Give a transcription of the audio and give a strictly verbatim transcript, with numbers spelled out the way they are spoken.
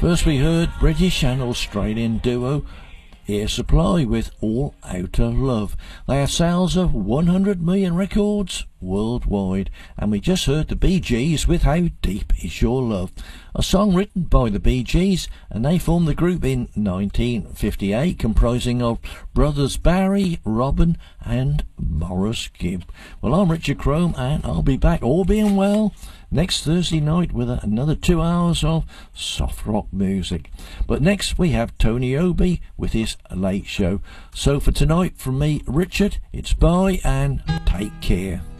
First we heard British and Australian duo Air Supply with All Out of Love. They have sales of one hundred million records worldwide. And we just heard the Bee Gees with How Deep Is Your Love, a song written by the Bee Gees, and they formed the group in nineteen fifty-eight, comprising of brothers Barry, Robin and Maurice Gibb. Well, I'm Richard Crome, and I'll be back, all being well, next Thursday night with another two hours of soft rock music. But next we have Tony Obi with his Late Show. So for tonight, from me, Richard, it's bye and take care.